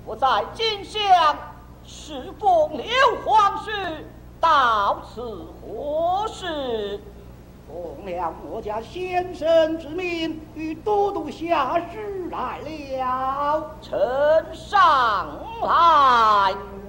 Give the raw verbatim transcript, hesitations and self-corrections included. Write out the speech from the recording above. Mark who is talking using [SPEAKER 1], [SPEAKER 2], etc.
[SPEAKER 1] 我在今乡侍奉刘皇室，到此何事？
[SPEAKER 2] 奉了我家先生之命，与都督下士来了。
[SPEAKER 1] 呈上来。